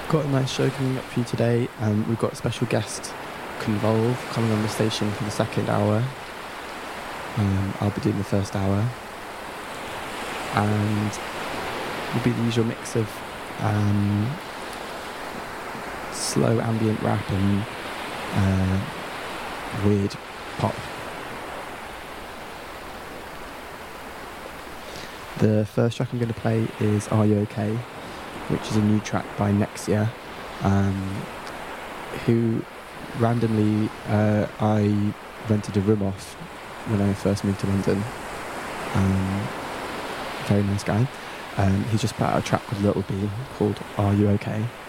Got a nice show coming up for you today. We've got a special guest, Convolve, coming on the station for the second hour. I'll be doing the first hour. And it'll be the usual mix of slow ambient rap and weird pop. The first track I'm going to play is Are You OK?, which is a new track by Nexia, who randomly I rented a room off when I first moved to London. Very nice guy. He just put out a track with Little B called Are You OK?